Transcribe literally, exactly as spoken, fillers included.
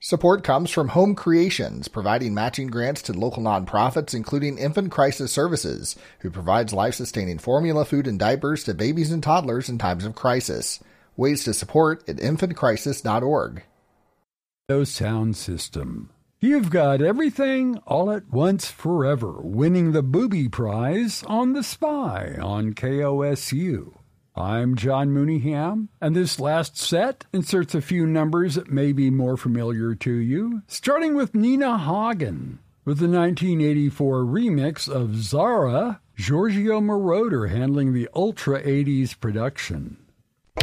Support comes from Home Creations, providing matching grants to local nonprofits, including Infant Crisis Services, who provides life-sustaining formula, food, and diapers to babies and toddlers in times of crisis. Ways to support at infant crisis dot org. No sound system. You've got everything all at once forever, winning the Booby Prize on The Spy on K O S U. I'm John Mooneyham, and this last set inserts a few numbers that may be more familiar to you, starting with Nina Hagen, with the nineteen eighty-four remix of Zara, Giorgio Moroder handling the ultra eighties production.